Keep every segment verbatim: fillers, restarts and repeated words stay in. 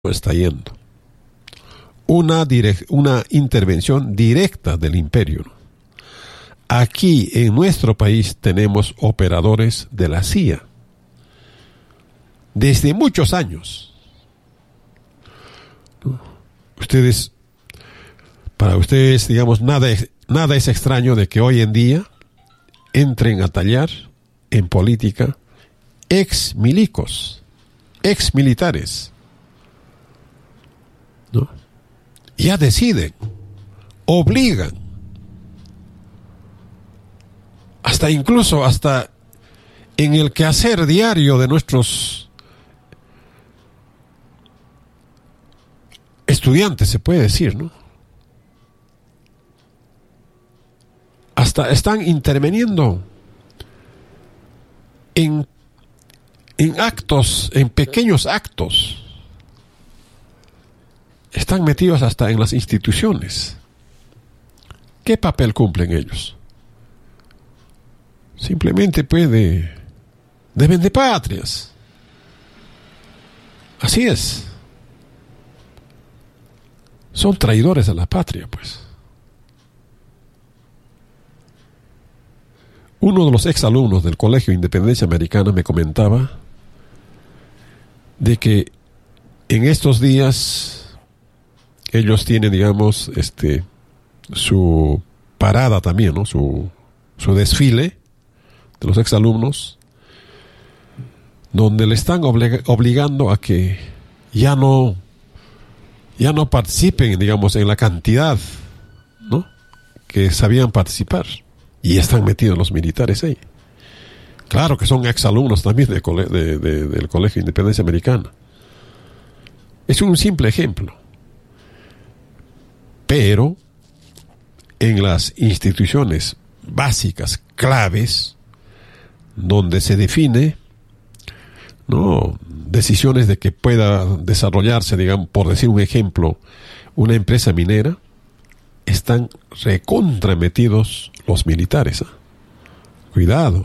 está yendo. Una, direc- una intervención directa del imperio. Aquí en nuestro país tenemos operadores de la C I A desde muchos años. Ustedes, para ustedes, digamos, nada es, nada es extraño de que hoy en día entren a tallar en política ex milicos, ex militares, ¿no? Ya deciden, obligan, hasta incluso hasta en el quehacer diario de nuestros estudiantes, se puede decir, ¿no? Hasta están interviniendo en, en actos, en pequeños actos. Están metidos hasta en las instituciones. ¿Qué papel cumplen ellos? Simplemente puede, deben de patrias. Así es. Son traidores a la patria, pues. Uno de los exalumnos del Colegio Independencia Americana me comentaba de que en estos días ellos tienen, digamos, este, su parada también, ¿no? Su, su desfile de los exalumnos, donde le están oblig- obligando a que ya no, ya no participen, digamos, en la cantidad, ¿no?, que sabían participar. Y están metidos los militares ahí. Claro que son exalumnos también de cole- de, de, del Colegio Independencia Americana. Es un simple ejemplo. Pero en las instituciones básicas, claves, donde se define, ¿no?, decisiones de que pueda desarrollarse, digamos, por decir un ejemplo, una empresa minera, están recontrametidos los militares, ¿eh? Cuidado.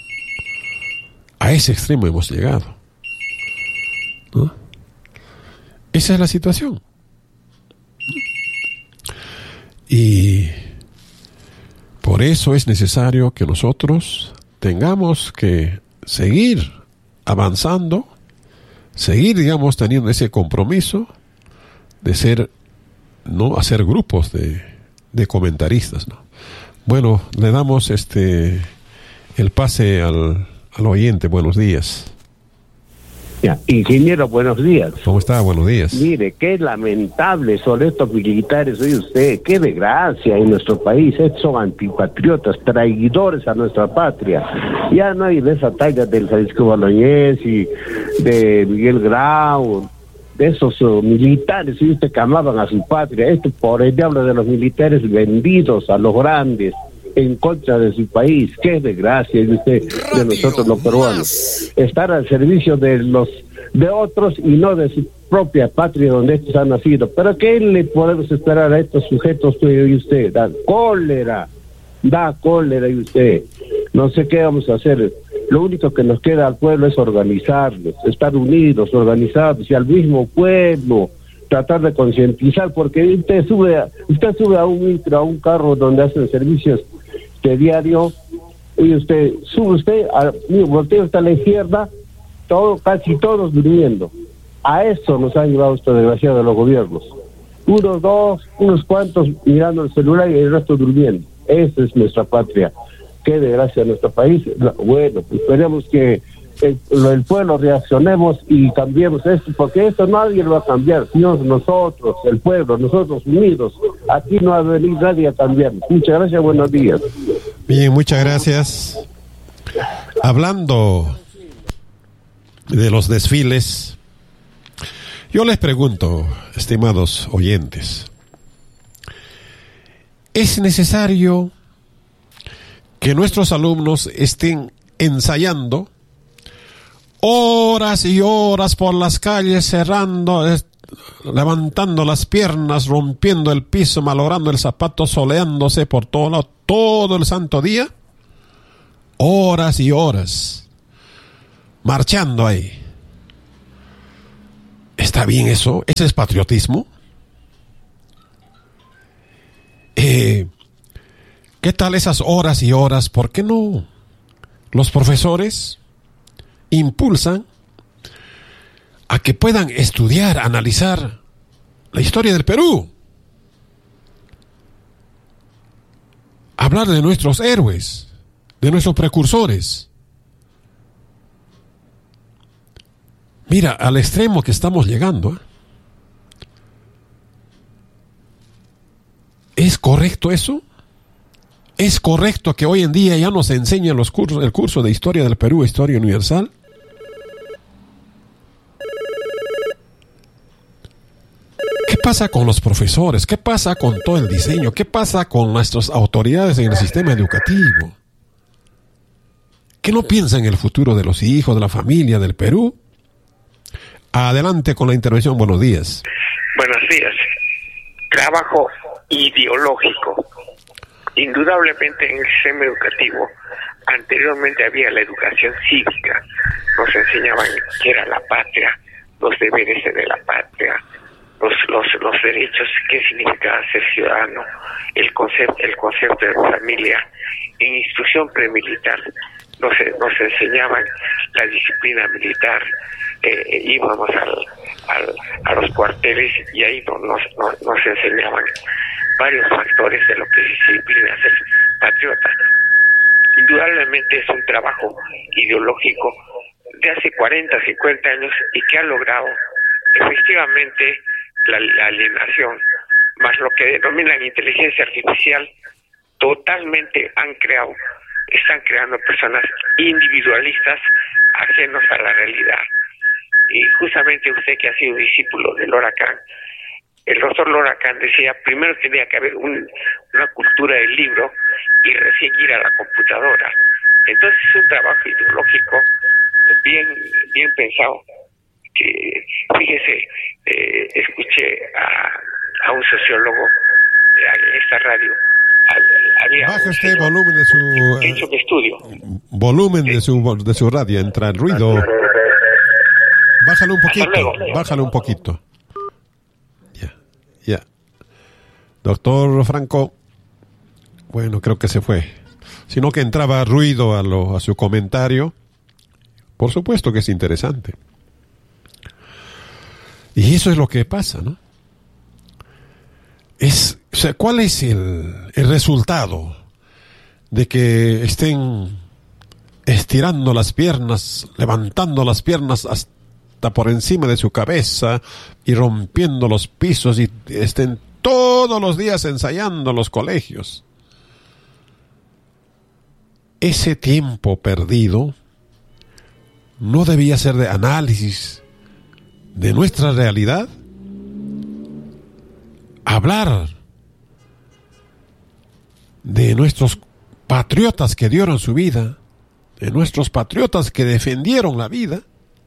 A ese extremo hemos llegado, ¿no? Esa es la situación. Y por eso es necesario que nosotros tengamos que seguir avanzando, seguir, digamos, teniendo ese compromiso de ser, no hacer grupos de, de comentaristas, ¿no? Bueno, le damos este el pase al, al oyente. Buenos días. Ya, ingeniero, buenos días. ¿Cómo está? Buenos días. Mire, qué lamentable son estos militares, oye usted, qué desgracia en nuestro país. Estos son antipatriotas, traidores a nuestra patria. Ya no hay de esa talla del Francisco Boloñez y de Miguel Grau, de esos uh, militares, oye usted, que amaban a su patria. Esto por el diablo de los militares vendidos a los grandes en contra de su país. Qué desgracia, oye usted, de nosotros los peruanos. Estar al servicio de los de otros y no de su propia patria donde estos han nacido. Pero ¿qué le podemos esperar a estos sujetos que oye usted? Da cólera, da cólera y usted. No sé qué vamos a hacer. Lo único que nos queda al pueblo es organizarnos, estar unidos, organizados, y al mismo pueblo tratar de concientizar, porque usted sube a, usted sube a un micro, a un carro donde hacen servicios de diario, y usted sube usted, a, voltea hasta la izquierda, todo, casi todos durmiendo. A eso nos han llevado estos desgraciados de los gobiernos. Unos dos, unos cuantos mirando el celular y el resto durmiendo. Esa es nuestra patria. Qué desgracia en nuestro país. Bueno, esperemos que el, el pueblo reaccionemos y cambiemos esto, porque esto nadie lo va a cambiar, sino nosotros, el pueblo, nosotros unidos. Aquí no va a venir nadie a cambiar. Muchas gracias, buenos días. Bien, muchas gracias. Hablando de los desfiles, yo les pregunto, estimados oyentes, ¿es necesario que nuestros alumnos estén ensayando horas y horas por las calles, cerrando, eh, levantando las piernas, rompiendo el piso, malogrando el zapato, soleándose por todo lado, todo el santo día? Horas y horas marchando ahí. ¿Está bien eso? ¿Ese es patriotismo? Eh, ¿Qué tal esas horas y horas? ¿Por qué no los profesores impulsan a que puedan estudiar, analizar la historia del Perú? Hablar de nuestros héroes, de nuestros precursores. Mira, al extremo que estamos llegando, ¿eh? ¿Es correcto eso? ¿Es correcto que hoy en día ya nos enseñen los cursos, el curso de Historia del Perú, Historia Universal? ¿Qué pasa con los profesores? ¿Qué pasa con todo el diseño? ¿Qué pasa con nuestras autoridades en el sistema educativo? ¿Qué no piensan en el futuro de los hijos, de la familia, del Perú? Adelante con la intervención. Buenos días. Buenos días. Trabajo ideológico. Indudablemente en el sistema educativo anteriormente había la educación cívica. Nos enseñaban qué era la patria, los deberes de la patria, los los los derechos, qué significaba ser ciudadano, el concepto el concepto de familia. En instrucción premilitar nos nos enseñaban la disciplina militar. Eh, íbamos al, al, a los cuarteles y ahí nos, nos, nos enseñaban varios factores de lo que es disciplina ser patriota. Indudablemente es un trabajo ideológico de hace cuarenta, cincuenta años y que ha logrado efectivamente la, la alienación, más lo que denominan inteligencia artificial, totalmente han creado, están creando personas individualistas ajenos a la realidad. Y justamente usted, que ha sido discípulo de Lora Khan, el doctor Lora Khan decía, primero tenía que haber un, una cultura del libro y recién ir a la computadora. Entonces es un trabajo ideológico bien bien pensado, que fíjese, eh, escuché a, a un sociólogo en esta radio. Había Baje usted el volumen de su he hecho mi estudio. volumen de su de su radio, entra el ruido. Bájalo un poquito, bájalo un poquito. Ya, ya. Doctor Franco, bueno, creo que se fue. Sino que entraba ruido a, lo, a su comentario. Por supuesto que es interesante. Y eso es lo que pasa, ¿no? Es, o sea, ¿cuál es el, el resultado de que estén estirando las piernas, levantando las piernas hasta por encima de su cabeza y rompiendo los pisos y estén todos los días ensayando los colegios? Ese tiempo perdido no debía ser de análisis de nuestra realidad. Hablar de nuestros patriotas que dieron su vida, de nuestros patriotas que defendieron la vida,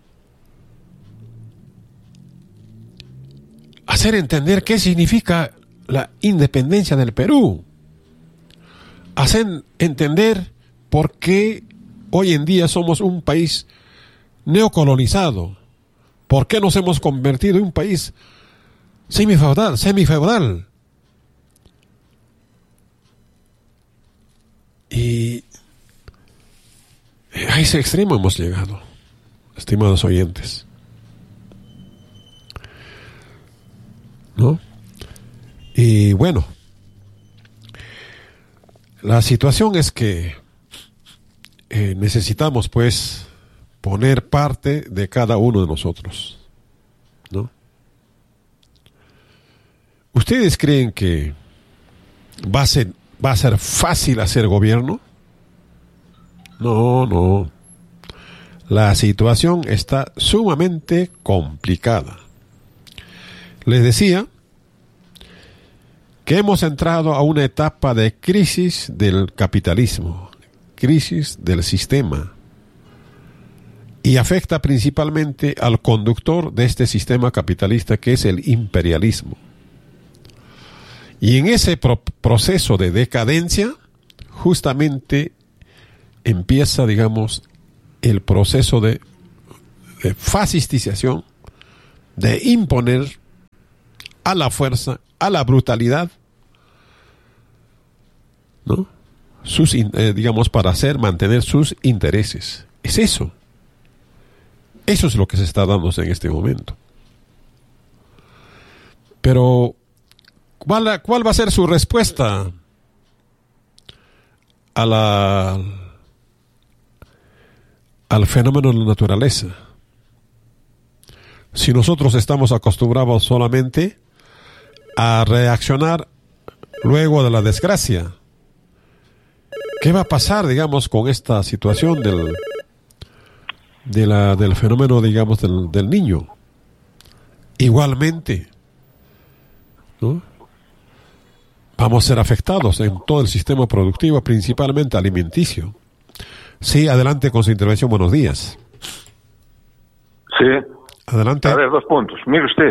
hacer entender qué significa la independencia del Perú, hacer entender por qué hoy en día somos un país neocolonizado, por qué nos hemos convertido en un país semifeudal, semifeudal. Y a ese extremo hemos llegado, estimados oyentes. ¿No? Y bueno, la situación es que eh, necesitamos pues poner parte de cada uno de nosotros, ¿no? ¿Ustedes creen que va a ser, va a ser fácil hacer gobierno? No, no. La situación está sumamente complicada. Les decía que hemos entrado a una etapa de crisis del capitalismo, crisis del sistema, y afecta principalmente al conductor de este sistema capitalista, que es el imperialismo. Y en ese pro- proceso de decadencia, justamente empieza, digamos, el proceso de, de fascistización de imponer a la fuerza, a la brutalidad, ¿no? Sus, eh, digamos, para hacer, mantener sus intereses. Es eso. Eso es lo que se está dando en este momento. Pero, ¿cuál, cuál va a ser su respuesta a la, al fenómeno de la naturaleza? Si nosotros estamos acostumbrados solamente a reaccionar luego de la desgracia, ¿qué va a pasar, digamos, con esta situación del, de la, del fenómeno, digamos, del, del niño? Igualmente, ¿no? Vamos a ser afectados en todo el sistema productivo, principalmente alimenticio. Sí, adelante con su intervención. Buenos días. Sí. Adelante. A ver, dos puntos. Mire usted,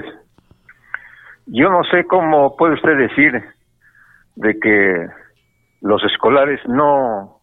yo no sé cómo puede usted decir de que los escolares no,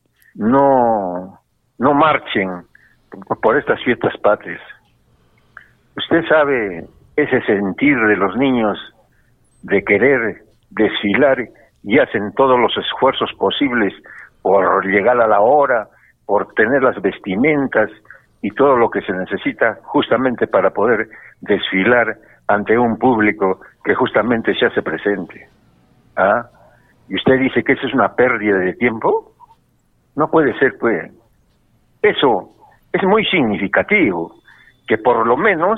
no, no marchen por estas fiestas patrias. Usted sabe ese sentir de los niños de querer desfilar y hacen todos los esfuerzos posibles por llegar a la hora, por tener las vestimentas y todo lo que se necesita justamente para poder desfilar ante un público que justamente se hace presente. ¿Ah? ¿Y usted dice que eso es una pérdida de tiempo? No puede ser, pues. Eso es muy significativo, que por lo menos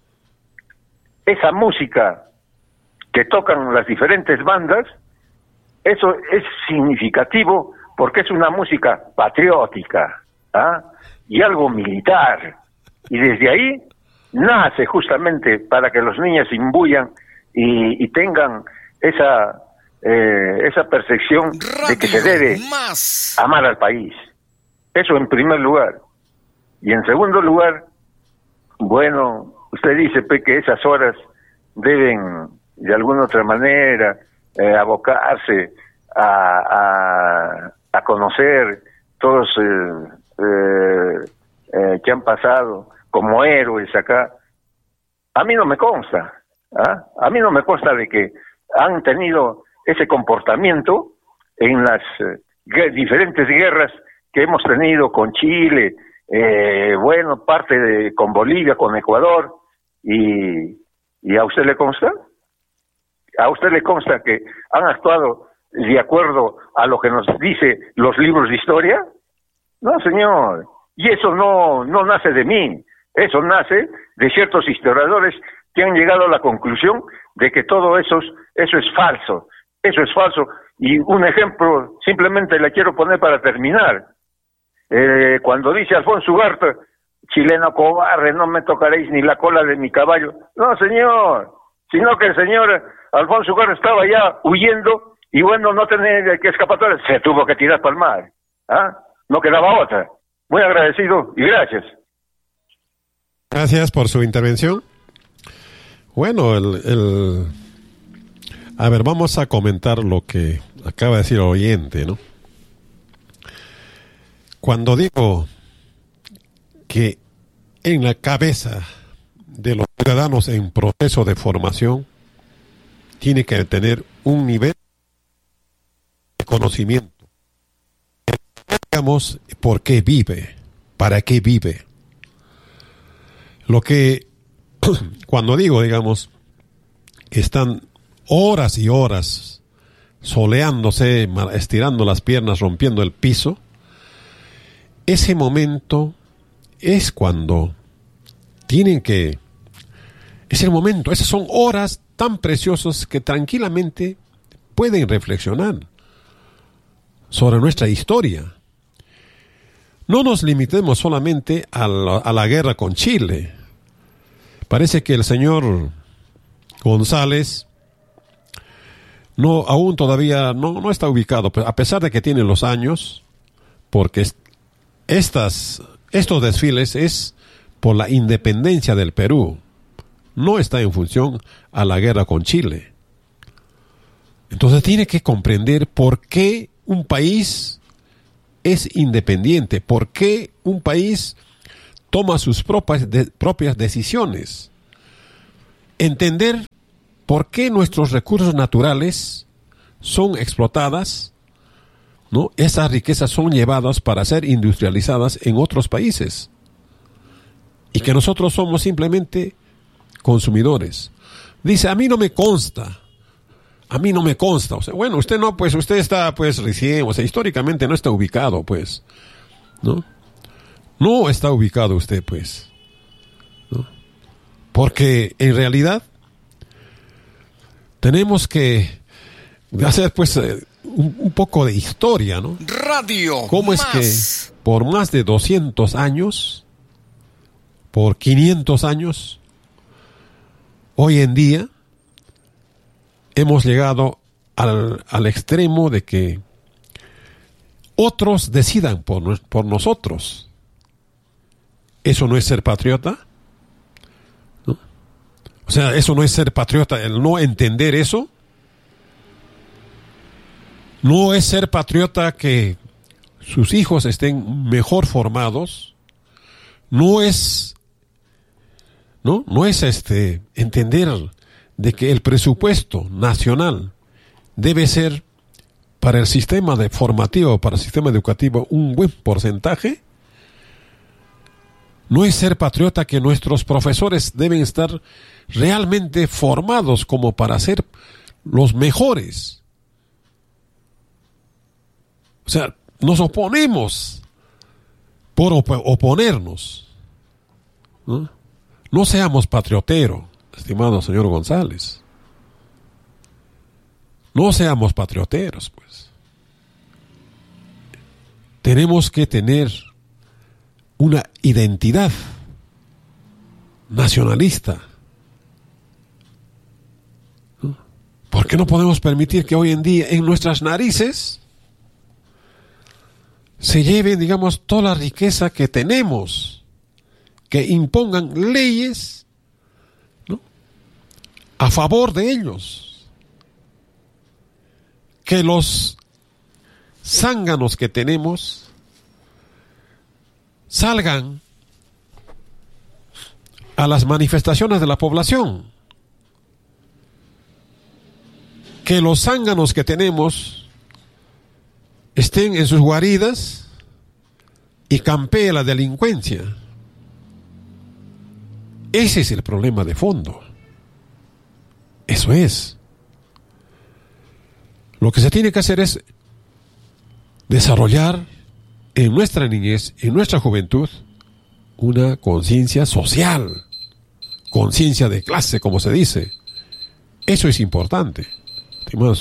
esa música que tocan las diferentes bandas, eso es significativo porque es una música patriótica, ¿ah? Y algo militar. Y desde ahí nace justamente para que los niños imbuyan y, y tengan esa eh, esa percepción de que se debe más amar al país. Eso en primer lugar. Y en segundo lugar, bueno, usted dice pe, que esas horas deben de alguna otra manera eh, abocarse a, a, a conocer todos eh, eh, eh, que han pasado como héroes acá. A mí no me consta, ¿ah? A mí no me consta de que han tenido ese comportamiento en las eh, diferentes guerras que hemos tenido con Chile, eh, bueno, parte de con Bolivia, con Ecuador, y, y ¿a usted le consta? ¿A usted le consta que han actuado de acuerdo a lo que nos dice los libros de historia? No, señor. Y eso no, no nace de mí. Eso nace de ciertos historiadores que han llegado a la conclusión de que todo eso, eso es falso. Eso es falso. Y un ejemplo simplemente le quiero poner para terminar. Eh, cuando dice Alfonso Ugarte, chileno cobarde, no me tocaréis ni la cola de mi caballo. No, señor. Sino que el señor Alfonso Ugarte estaba ya huyendo y bueno, no tenía que escapatoria, se tuvo que tirar para el mar. ¿Ah? No quedaba otra. Muy agradecido y gracias. Gracias por su intervención. Bueno, el, el... a ver, vamos a comentar lo que acaba de decir el oyente, ¿no? Cuando digo que en la cabeza de los ciudadanos en proceso de formación tiene que tener un nivel de conocimiento. Digamos, ¿por qué vive? ¿Para qué vive? Lo que, cuando digo, digamos, que están horas y horas soleándose, estirando las piernas, rompiendo el piso, ese momento es cuando tienen que, es el momento, esas son horas tan preciosas que tranquilamente pueden reflexionar sobre nuestra historia. No nos limitemos solamente a la, a la guerra con Chile. Parece que el señor González no, aún todavía no, no está ubicado, a pesar de que tiene los años, porque estas, estos desfiles es por la independencia del Perú, no está en función a la guerra con Chile. Entonces tiene que comprender por qué un país es independiente, por qué un país toma sus propias, de, propias decisiones. entender por qué nuestros recursos naturales son explotadas, ¿no? Esas riquezas son llevadas para ser industrializadas en otros países. Y que nosotros somos simplemente consumidores. Dice, a mí no me consta. A mí no me consta. O sea, bueno, usted no, pues usted está pues recién, o sea, históricamente no está ubicado, pues. ¿No? No está ubicado usted, pues. ¿No? Porque en realidad tenemos que hacer pues un, un poco de historia, ¿no? Radio. ¿Cómo es que por más de doscientos años, por quinientos años, hoy en día hemos llegado al, al extremo de que otros decidan por, por nosotros? ¿Eso no es ser patriota? ¿No? O sea, ¿eso no es ser patriota, el no entender eso? ¿No es ser patriota que sus hijos estén mejor formados? ¿No es, no, no es este entender de que el presupuesto nacional debe ser para el sistema de formativo, para el sistema educativo, un buen porcentaje? ¿No es ser patriota que nuestros profesores deben estar realmente formados como para ser los mejores? O sea, nos oponemos por op- oponernos, ¿no? No seamos patrioteros, estimado señor González. No seamos patrioteros, pues. Tenemos que tener una identidad nacionalista, ¿no? ¿Por qué no podemos permitir que hoy en día en nuestras narices se lleven, digamos, toda la riqueza que tenemos, que impongan leyes, ¿no?, a favor de ellos, que los zánganos que tenemos salgan a las manifestaciones de la población, que los zánganos que tenemos estén en sus guaridas y campee la delincuencia. Ese es el problema de fondo. Eso es. Lo que se tiene que hacer es desarrollar en nuestra niñez, en nuestra juventud, una conciencia social, conciencia de clase, como se dice. Eso es importante, estimados.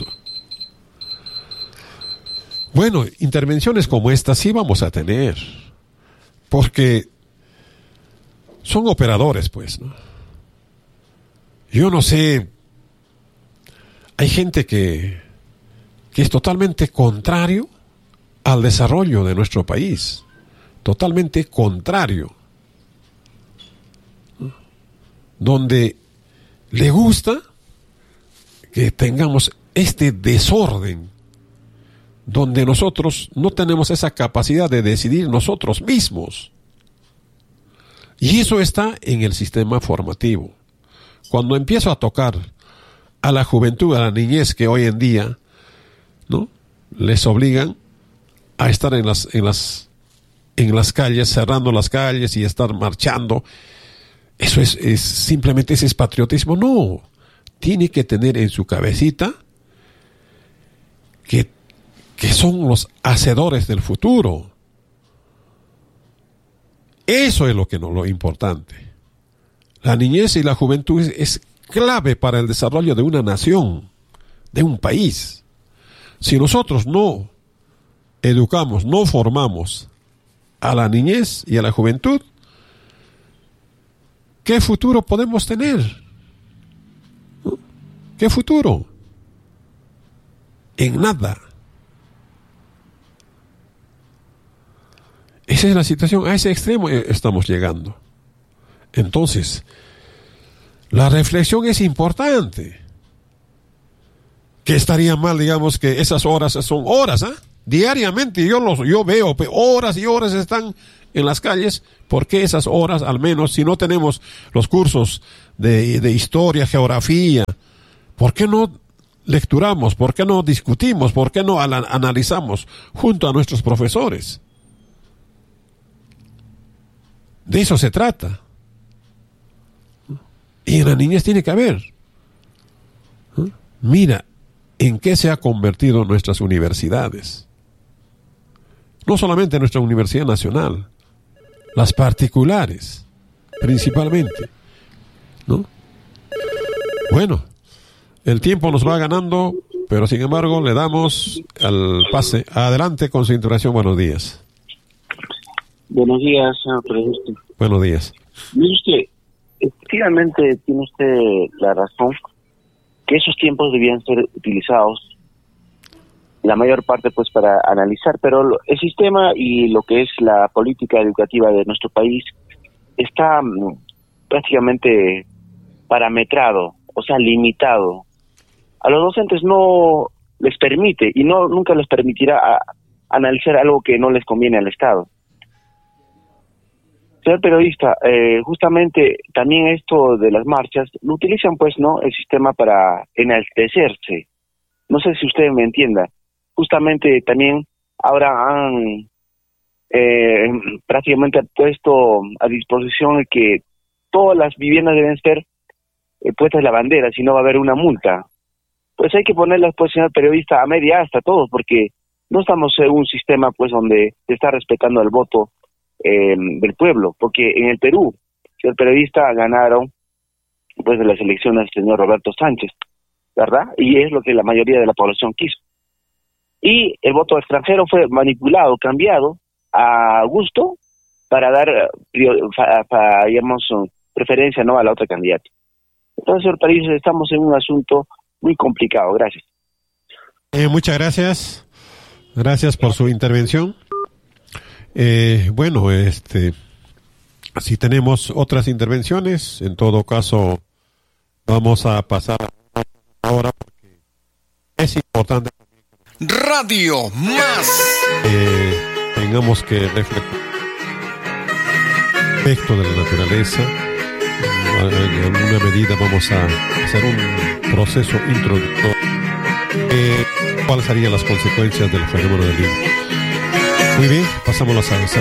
Bueno, intervenciones como esta sí vamos a tener, porque son operadores, pues, ¿no? Yo no sé, hay gente que, que es totalmente contrario al desarrollo de nuestro país, totalmente contrario, ¿no?, donde le gusta que tengamos este desorden, donde nosotros no tenemos esa capacidad de decidir nosotros mismos. Y eso está en el sistema formativo. Cuando empiezo a tocar a la juventud, a la niñez que hoy en día, ¿no?, les obligan a estar en las, en las, en las calles, cerrando las calles y estar marchando, eso es, es simplemente ese es patriotismo. No, tiene que tener en su cabecita que, que son los hacedores del futuro. Eso es lo que no, lo importante. La niñez y la juventud es, es clave para el desarrollo de una nación, de un país. Si nosotros no educamos, no formamos a la niñez y a la juventud, ¿qué futuro podemos tener? ¿No? ¿Qué futuro? En nada. Esa es la situación, a ese extremo estamos llegando. Entonces, la reflexión es importante. Que estaría mal, digamos, que esas horas son horas, ¿ah? ¿eh? Diariamente yo los yo veo horas y horas están en las calles. ¿Por qué esas horas, al menos, si no tenemos los cursos de, de historia, geografía. ¿Por qué no lecturamos? ¿Por qué no discutimos? ¿Por qué no ala- analizamos junto a nuestros profesores? De eso se trata. Y en la niñez tiene que haber. ¿Eh? Mira, ¿en qué se ha convertido nuestras universidades? No solamente nuestra Universidad Nacional, las particulares, principalmente, ¿no? Bueno, el tiempo nos va ganando, pero sin embargo le damos al pase. Adelante con su intervención. Buenos días. Buenos días, señor presidente. Buenos días. Mire usted, efectivamente tiene usted la razón que esos tiempos debían ser utilizados la mayor parte pues para analizar, pero lo, el sistema y lo que es la política educativa de nuestro país está mm, prácticamente parametrado, o sea, limitado. A los docentes no les permite y no nunca les permitirá a, analizar algo que no les conviene al Estado. Señor periodista, eh, justamente también esto de las marchas lo utilizan pues no el sistema para enaltecerse. No sé si usted me entienda. Justamente también ahora han eh, prácticamente puesto a disposición que todas las viviendas deben ser eh, puestas la bandera, si no va a haber una multa. Pues hay que ponerlas, pues, señor periodista, a media asta todos, porque no estamos en un sistema pues donde se está respetando el voto eh, del pueblo, porque en el Perú, señor periodista, ganaron pues de las elecciones el señor Roberto Sánchez, ¿verdad? Y es lo que la mayoría de la población quiso. Y el voto extranjero fue manipulado, cambiado a gusto para dar, para, para, digamos, preferencia no a la otra candidata. Entonces, señor periodista, estamos en un asunto muy complicado. Gracias. Eh, muchas gracias. Gracias por su intervención. Eh, bueno, este, si tenemos otras intervenciones, en todo caso, vamos a pasar ahora porque es importante Radio Más. Eh, tengamos que reflejar el efecto de la naturaleza. En alguna medida vamos a hacer un proceso introductorio. Eh, ¿Cuáles serían las consecuencias del fenómeno del libro? Muy bien, pasamos a la